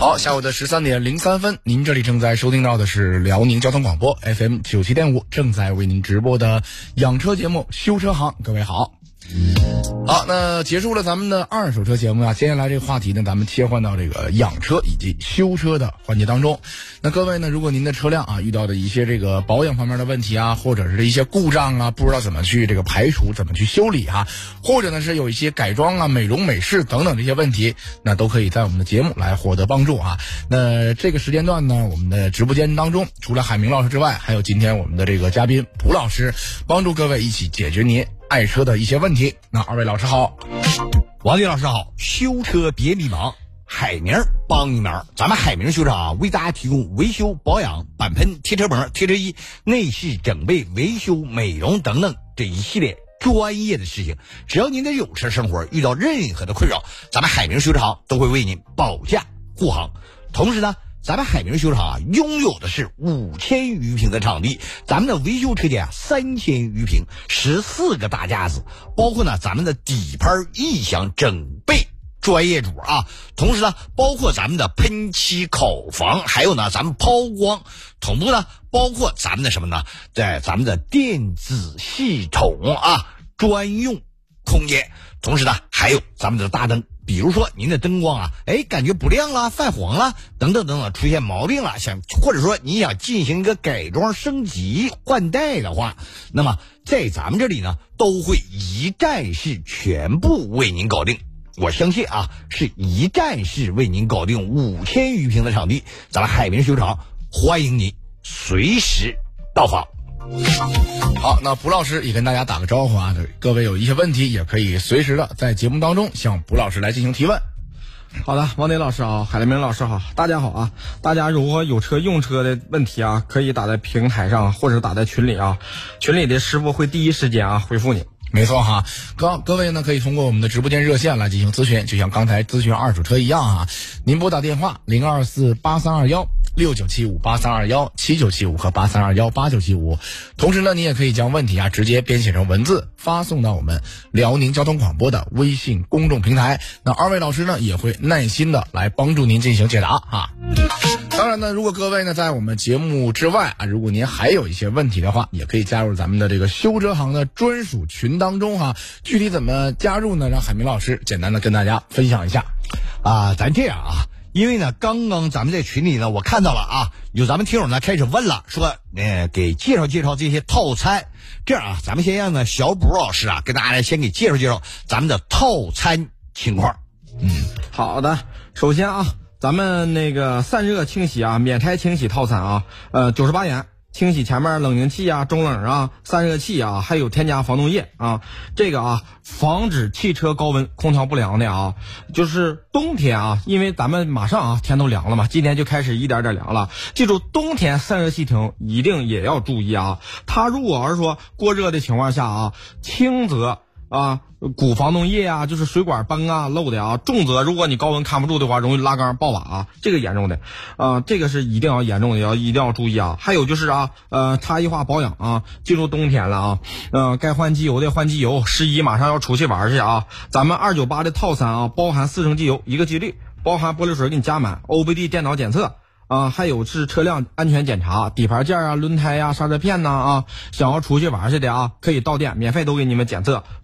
好，下午的13:03，您这里正在收听到的是辽宁交通广播 FM 97.5，正在为您直播的养车节目修车行。各位好。好，那结束了咱们的二手车节目啊，接下来这个话题呢，咱们切换到这个养车以及修车的环节当中。那各位呢，如果您的车辆啊遇到的一些这个保养方面的问题啊，或者是一些故障啊，不知道怎么去这个排除，怎么去修理啊，或者呢是有一些改装啊、美容美式等等这些问题，那都可以在我们的节目来获得帮助啊。那这个时间段呢，我们的直播间当中，除了海明老师之外，还有今天我们的这个嘉宾蒲老师，帮助各位一起解决您爱车的一些问题。那二位老师好。 王迪老师好。修车别迷茫，海明帮你忙。咱们海明修车啊，为大家提供维修保养、钣喷、贴车膜、贴车衣、内饰整备、维修美容等等这一系列专业的事情。只要您的有车生活遇到任何的困扰，咱们海明修车行都会为您保驾护航。同时呢，咱们海明修车行啊，拥有的是5000余平的场地，咱们的维修车间啊3000余平，14个大架子，包括呢咱们的底盘异响整备专业组啊，同时呢包括咱们的喷漆烤房，还有呢咱们抛光，同步呢包括咱们的什么呢，在咱们的电子系统啊专用空间，同时呢还有咱们的大灯。比如说您的灯光啊，感觉不亮了、泛黄了等等等等，出现毛病了，或者说你想进行一个改装升级换代的话，那么在咱们这里呢都会一站式全部为您搞定。我相信啊，是一站式为您搞定5000余平的场地，咱们海明修车行欢迎您随时到访。 好，那蒲老师也跟大家打个招呼啊，各位有一些问题也可以随时的在节目当中向蒲老师来进行提问。 好的，王磊老师好，海明老师好，大家好啊！大家如果有车用车的问题啊，可以打在平台上或者打在群里啊，群里的师傅会第一时间啊回复你。 没错哈，各位呢可以通过我们的直播间热线来进行咨询，就像刚才咨询二手车一样啊，您拨打电话02483216977583217975和83218975，同时呢你也可以将问题啊直接编写成文字发送到我们辽宁交通广播的微信公众平台，那二位老师呢也会耐心的来帮助您进行解答啊。当然呢，如果各位呢在我们节目之外啊，如果您还有一些问题的话，也可以加入咱们的这个修车行的专属群当中哈。具体怎么加入呢？让海明老师简单的跟大家分享一下。 咱这样啊，因为呢刚刚咱们在群里呢我看到了啊，有咱们听友呢开始问了，说给介绍介绍这些套餐。这样啊，咱们先让呢小卜老师啊跟大家先给介绍介绍咱们的套餐情况。 好的，首先啊，咱们那个散热清洗啊，免拆清洗套餐啊，98元，清洗前面冷凝器啊、中冷啊、散热器啊，还有添加防冻液啊。这个啊，防止汽车高温空调不良的啊，就是冬天啊，因为咱们马上啊天都凉了嘛，今天就开始一点点凉了。记住，冬天散热系统一定也要注意啊。它如果是说过热的情况下啊，轻则啊鼓防冻液啊，就是水管崩啊漏的啊，重则如果你高温看不住的话，容易拉缸爆瓦啊，这个严重的这个是一定要严重的，一定要注意啊。还有就是差异化保养啊，进入冬天了啊，该换机油的换机油，湿衣马上要出去玩去啊。咱们298的套餐啊，包含4升机油1个机滤，包含玻璃水给你加满， OBD 电脑检测还有是车辆安全检查，底盘件啊、轮胎啊、刹车片呐想要出去玩去的啊，可以到店免费都给你们检测。